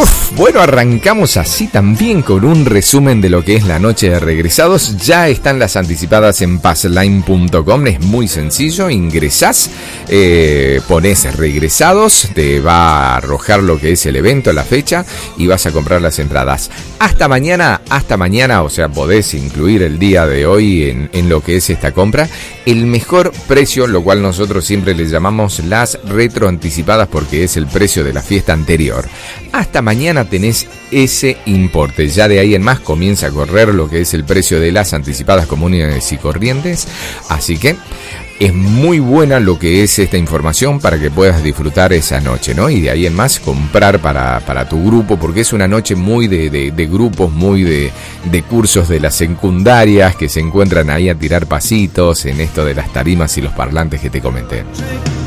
Bueno, arrancamos así también con un resumen de lo que es la noche de regresados. Ya están las anticipadas en passline.com. Es muy sencillo, ingresás, pones regresados, te va a arrojar lo que es el evento, la fecha, y vas a comprar las entradas. Hasta mañana, o sea, podés incluir el día de hoy en lo que es esta compra. El mejor precio, lo cual nosotros siempre le llamamos las retroanticipadas porque es el precio de la fiesta anterior. Hasta mañana tenés ese importe. Ya de ahí en más comienza a correr lo que es el precio de las anticipadas comunes y corrientes. Así que es muy buena lo que es esta información para que puedas disfrutar esa noche, ¿no? Y de ahí en más comprar para tu grupo, porque es una noche muy de grupos, muy de cursos de las secundarias que se encuentran ahí a tirar pasitos en esto de las tarimas y los parlantes que te comenté.